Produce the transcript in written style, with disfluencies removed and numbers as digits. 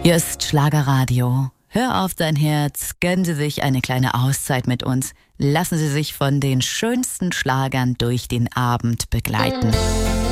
Hier ist Schlagerradio. Hör auf dein Herz, gönnen Sie sich eine kleine Auszeit mit uns. Lassen Sie sich von den schönsten Schlagern durch den Abend begleiten.